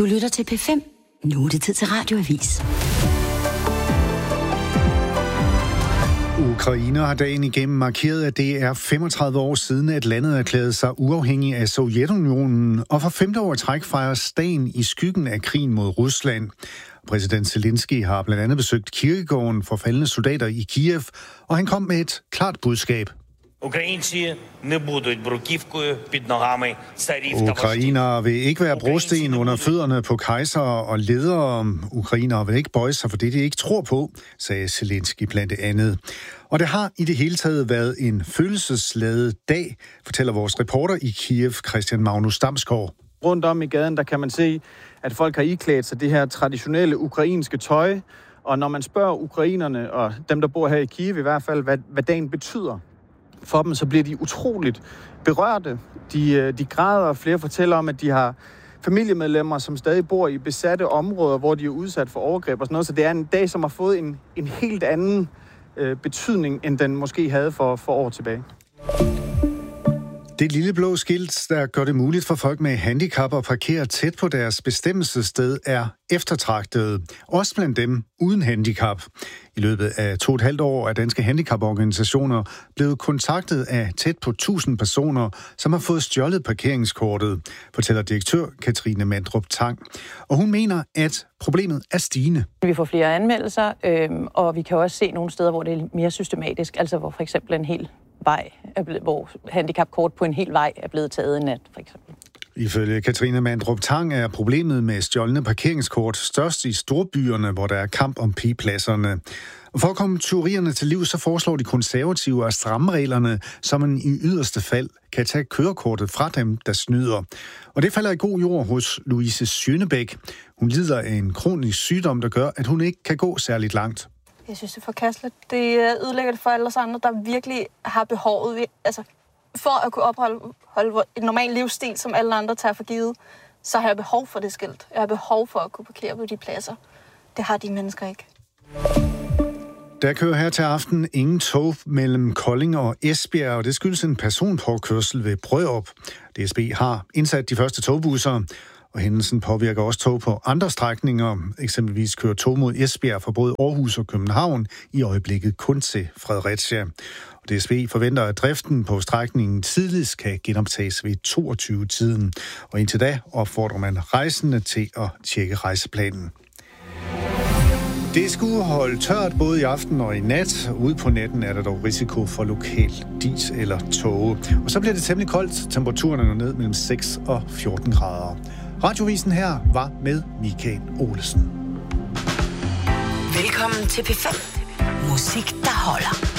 Du lytter til P5. Nu er det tid til Radioavis. Ukraine har dagen igennem markeret, at det er 35 år siden, at landet erklærede sig uafhængig af Sovjetunionen, og for 5. år i træk fejres dagen i skyggen af krigen mod Rusland. Præsident Zelensky har blandt andet besøgt kirkegården for faldne soldater i Kiev, og han kom med et klart budskab. Ukrainere vil ikke være brosten under fødderne på kejsere og ledere. Ukrainere vil ikke bøje sig for det, de ikke tror på, sagde Zelensky blandt andet. Og det har i det hele taget været en følelsesladet dag, fortæller vores reporter i Kiev, Christian Magnus Damsgaard. Rundt om i gaden, der kan man se, at folk har iklædt sig det her traditionelle ukrainske tøj. Og når man spørger ukrainerne, og dem, der bor her i Kiev i hvert fald, hvad dagen betyder for dem, så bliver de utroligt berørte. De græder, og flere fortæller om, at de har familiemedlemmer, som stadig bor i besatte områder, hvor de er udsat for overgreb og sådan noget. Så det er en dag, som har fået en helt anden betydning, end den måske havde for år tilbage. Det lille blå skilt, der gør det muligt for folk med handicap at parkere tæt på deres bestemmelsessted, er eftertragtet. Også blandt dem uden handicap. I løbet af 2,5 år er danske handicaporganisationer blevet kontaktet af tæt på 1000 personer, som har fået stjålet parkeringskortet, fortæller direktør Katrine Mandrup Tang. Og hun mener, at problemet er stigende. Vi får flere anmeldelser, og vi kan også se nogle steder, hvor det er mere systematisk, altså hvor for eksempel en hel vej, hvor handicapkort på en hel vej er blevet taget i nat, for eksempel. Ifølge Katrine Mandrup Tang er problemet med stjålne parkeringskort størst i storbyerne, hvor der er kamp om p-pladserne. Og for at komme tyverierne til liv, så foreslår de konservative at stramme reglerne, så man i yderste fald kan tage kørekortet fra dem, der snyder. Og det falder i god jord hos Louise Schønebæk. Hun lider af en kronisk sygdom, der gør, at hun ikke kan gå særligt langt. Jeg synes, det er forkasteligt. Det ødelægger det for alle os andre, der virkelig har behovet. Altså, for at kunne opholde en normal livsstil, som alle andre tager for givet, så har jeg behov for det skilt. Jeg har behov for at kunne parkere på de pladser. Det har de mennesker ikke. Der kører her til aften ingen tog mellem Kolding og Esbjerg, og det skyldes en personpåkørsel ved Brørup. DSB har indsat de første togbusser, og hændelsen påvirker også tog på andre strækninger. Eksempelvis kører tog mod Esbjerg fra både Aarhus og København i øjeblikket kun til Fredericia. Og DSB forventer, at driften på strækningen tidligst kan genoptages ved 22-tiden. Og indtil da opfordrer man rejsende til at tjekke rejseplanen. Det skulle holde tørt både i aften og i nat. Ude på natten er der dog risiko for lokal dis eller tåge. Og så bliver det temmelig koldt. Temperaturen er ned mellem 6 og 14 grader. Radiovisen her var med Michael Olesen. Velkommen til P5. Musik, der holder.